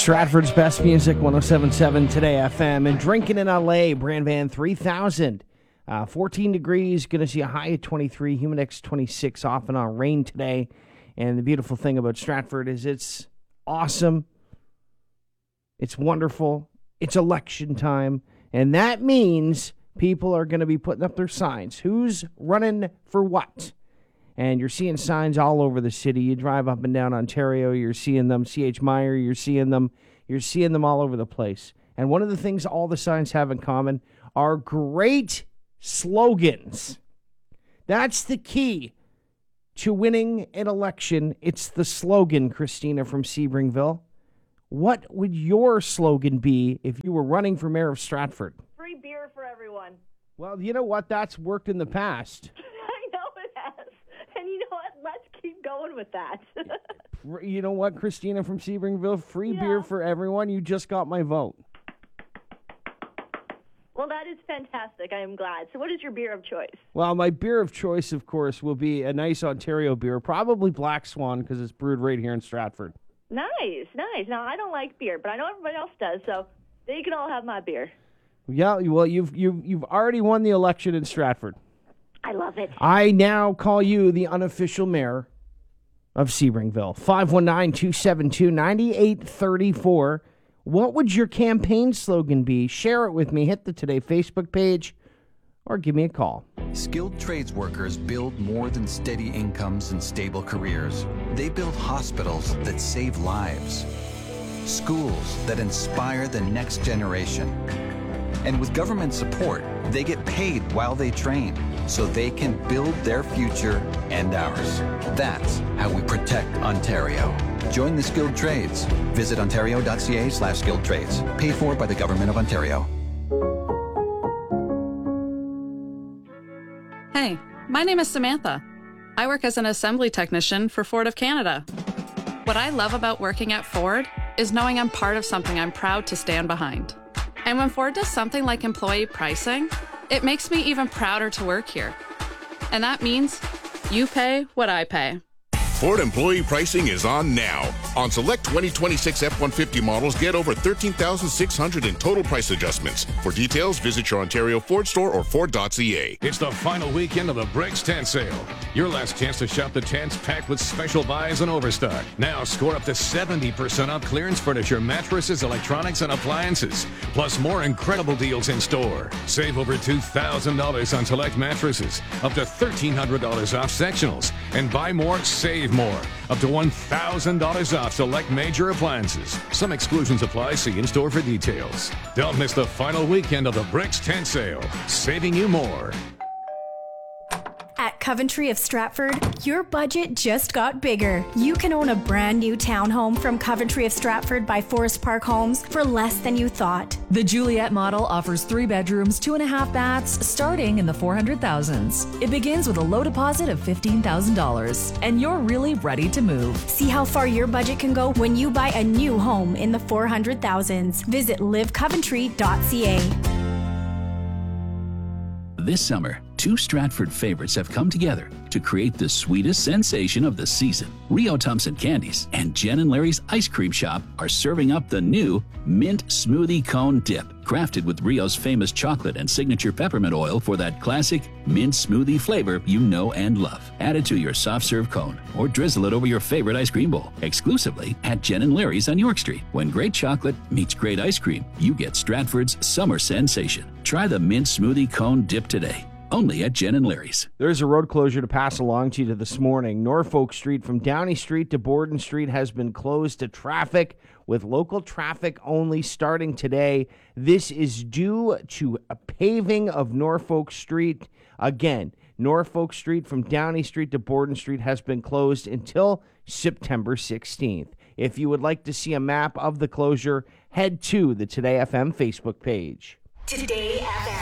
Stratford's best music, 107.7 Today FM. And drinking in LA, Brand Van 3000. 14 degrees, going to see a high of 23, humid index 26, off and on rain today. And the beautiful thing about Stratford is it's awesome. It's wonderful. It's election time. And that means people are going to be putting up their signs. Who's running for what? And you're seeing signs all over the city. You drive up and down Ontario, you're seeing them. C.H. Meyer, you're seeing them. You're seeing them all over the place. And one of the things all the signs have in common are great slogans. That's the key to winning an election. It's the slogan, Christina from Sebringville. What would your slogan be if you were running for mayor of Stratford? Free beer for everyone. Well, you know what? That's worked in the past. I know it has. And you know what? Let's keep going with that. You know what, Christina from Sebringville? Free beer for everyone. You just got my vote. Well, that is fantastic. I am glad. So what is your beer of choice? Well, my beer of choice, of course, will be a nice Ontario beer, probably Black Swan, because it's brewed right here in Stratford. Nice, nice. Now, I don't like beer, but I know everybody else does, so they can all have my beer. Yeah, well, you've already won the election in Stratford. I love it. I now call you the unofficial mayor of Sebringville. 519-272-9834. What would your campaign slogan be? Share it with me. Hit the Today Facebook page or give me a call. Skilled trades workers build more than steady incomes and stable careers. They build hospitals that save lives, schools that inspire the next generation. And with government support, they get paid while they train so they can build their future and ours. That's how we protect Ontario. Join the skilled trades. Visit ontario.ca/skilled trades. Paid for by the Government of Ontario. Hey, my name is Samantha. I work as an assembly technician for Ford of Canada. What I love about working at Ford is knowing I'm part of something I'm proud to stand behind. And when Ford does something like employee pricing, it makes me even prouder to work here. And that means you pay what I pay. Ford employee pricing is on now. On select 2026 F-150 models, get over $13,600 in total price adjustments. For details, visit your Ontario Ford store or Ford.ca. It's the final weekend of the Bricks Tent Sale. Your last chance to shop the tents packed with special buys and overstock. Now score up to 70% off clearance furniture, mattresses, electronics, and appliances. Plus more incredible deals in store. Save over $2,000 on select mattresses. Up to $1,300 off sectionals. And buy more, save more. Up to $1,000 off select major appliances. Some exclusions apply. See in-store for details. Don't miss the final weekend of the Bricks Tent Sale. Saving you more. At Coventry of Stratford, your budget just got bigger. You can own a brand new townhome from Coventry of Stratford by Forest Park Homes for less than you thought. The Juliet model offers 3 bedrooms, 2.5 baths, starting in the 400,000s. It begins with a low deposit of $15,000, and you're really ready to move. See how far your budget can go when you buy a new home in the 400,000s. Visit livecoventry.ca. This summer, 2 Stratford favorites have come together to create the sweetest sensation of the season. Rio Thompson Candies and Jen and Larry's Ice Cream Shop are serving up the new Mint Smoothie Cone Dip, crafted with Rio's famous chocolate and signature peppermint oil for that classic mint smoothie flavor you know and love. Add it to your soft serve cone or drizzle it over your favorite ice cream bowl, exclusively at Jen and Larry's on York Street. When great chocolate meets great ice cream, you get Stratford's summer sensation. Try the Mint Smoothie Cone Dip today. Only at Jen and Larry's. There's a road closure to pass along to you this morning. Norfolk Street from Downey Street to Borden Street has been closed to traffic, with local traffic only starting today. This is due to a paving of Norfolk Street. Again, Norfolk Street from Downey Street to Borden Street has been closed until September 16th. If you would like to see a map of the closure, head to the Today FM Facebook page. Today FM.